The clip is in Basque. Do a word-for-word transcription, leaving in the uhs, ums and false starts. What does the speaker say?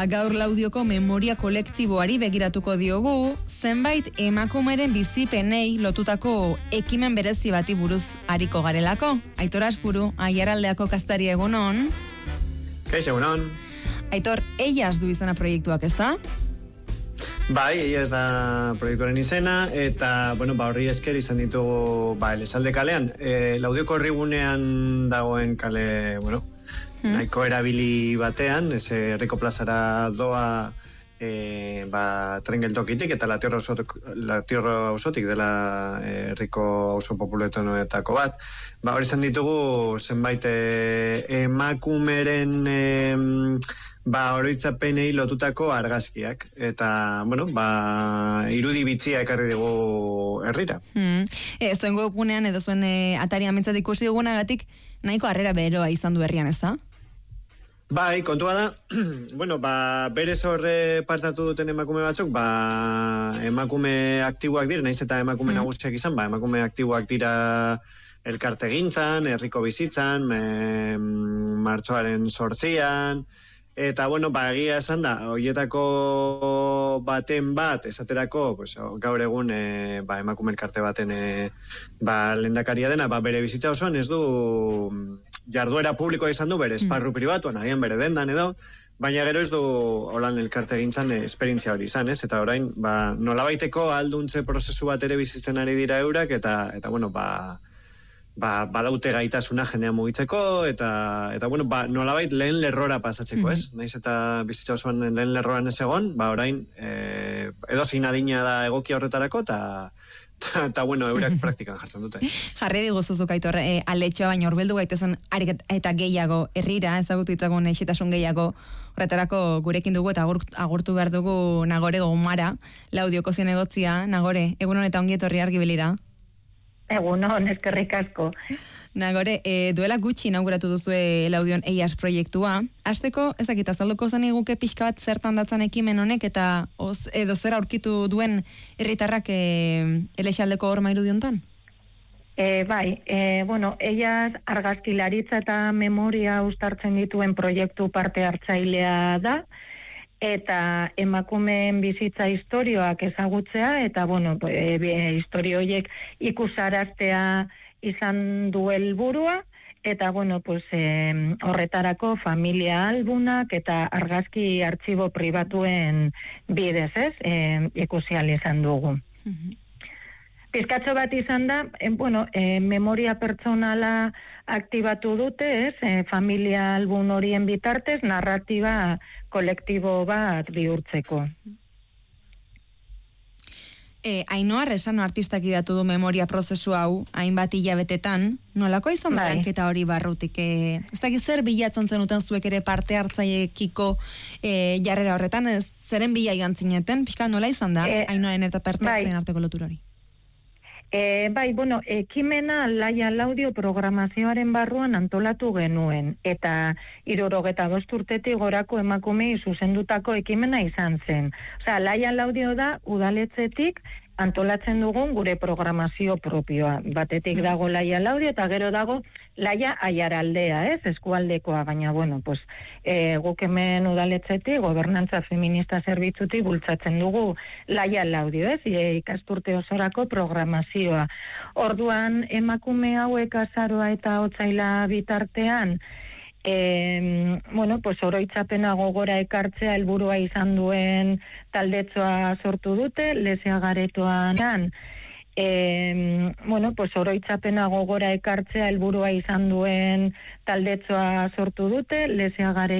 gaur Laudioko memoria kolektiboari begiratuko diogu, zenbait emakumeren bizipenei lotutako ekimen berezi bati buruz ariko garelako. Aitor Aspuru, Aiaraldeako kaztari egunon. Kaixo egunon. Aitor, Ellas du izena proiektuak, ezta? Bai, Ellas da proiektuaren izena, eta, bueno, ba, horri esker izan ditugu, ba, Elezalde kalean. E, Laudioko herrigunean dagoen kale, bueno, nahiko erabili batean, ez herriko plazara doa e, ba, tren geltokitik eta Latiorra auzotik dela herriko auzo populatuenetako bat. Ba, hori izan ditugu zenbait e, emakumeren e, ba, oroitzapenei lotutako argazkiak. Eta, bueno, ba, irudi bitxia ekarri dugu herrira. Hmm. E, zuen webgunean edo zuen e, atari amintzat ikusi dugunagatik nahiko harrera beroa izan du herrian, ez da? Bai, kontua da, bueno, ba, berez horre partatu duten emakume batzuk, ba, emakume aktiboak dira, naiz eta emakume mm. nagusiak izan, ba, emakume aktiboak dira elkartegintzan, herriko bizitzan, e, martxoaren sortzian, eta, bueno, ba, egia esan da, horietako baten bat, esaterako, pues, gaur egun, e, ba, emakume elkarte baten, e, ba, lehendakaria dena, ba, bere bizitza osoan ez du jarduera publikoa izan du, bere esparru pribatuan, agian bere dendan edo, baina gero ez du holan elkarte gintzan esperientzia hori izan, ez? Eta orain, ba, nolabaiteko alduntze prozesu bat ere bizitzen ari dira eurak, eta, eta bueno, ba, ba, badaute gaitasuna jendea mugitzeko, eta, eta bueno, ba, nolabait lehen lerrora pasatzeko, ez? Mm-hmm. Naiz eta bizitza osoan lehen lerroran ez egon, ba, orain, e, edo zein adina da egokia horretarako, eta eta, bueno, eurak praktikan jartzen dute. Jarri diguzuzuk, Aitor, e, aletxoa, baina horbeldu gaitezen arik eta gehiago herrira, ezagutu itzagun exitasun gehiago, horretarako gurekin dugu eta agurtu behar dugu Nagore Gomara, Laudioko zinegotzia. Nagore, egun honetan ongi etorri argibilira. Egunon, eskerrik asko. Nagore, e, duela gutxi inauguratu duzue Laudion Ellas proiektua. Hasteko, ezakita, azalduko zen iguke pixka bat zertan datzan ekimen honek, eta oz, edo zer aurkitu duen herritarrak e, Elexaldeko horma irudiontan? E, bai, e, bueno, Ellas argazkilaritza eta memoria uztartzen dituen proiektu parte hartzailea da, eta emakumeen bizitza historioak ezagutzea, eta, bueno, e, e, historio horiek ikusaraztea izan du helburua, eta, bueno, pues, e, horretarako familia albunak eta argazki artxibo pribatuen bidez, ez, e, ikusi ahal izan dugu. Mm-hmm. Pizkatxo bat izan da, e, bueno, e, memoria pertsonala aktibatu dute, ez, e, familia albun horien bitartez, narratiba kolektibo bat bihurtzeko. E, Ainhoa Resano artistak idatu du memoria prozesu hau, hainbat hilabetetan, nolako izan da lanketa hori barrutik? E, ez dakit zer bilatzen zenuten zuek ere parte hartzaiekiko e, jarrera horretan, ez, zeren bila joan zineten, pixka nola izan da, e, Ainhoaren eta parte hartzaien arteko lotura hori? E, bai, bueno, ekimena Laia Laudio programazioaren barruan antolatu genuen, eta hirurogeta bost urtetik gorako emakumei zuzendutako ekimena izan zen. Osea, Laia Laudio da udaletzetik antolatzen dugun gure programazio propioa. Batetik dago Laia Laudio eta gero dago Laia Aiaraldea, ez, eskualdekoa, baina, bueno, pues, e, guk hemen udaletzetik, gobernantza feminista zerbitzutik bultzatzen dugu Laia Laudio, ez, e, ikasturte osorako programazioa. Orduan, emakume hauek azaroa eta otsaila bitartean, E, bueno, pues oroitzapena gogora ekartzea helburua izan duen taldetzoa sortu dute, Leseagaretoan, e, bueno, pues oroitzapena gogora ekartzea helburua izan duen taldetzoa sortu dute, Leseagare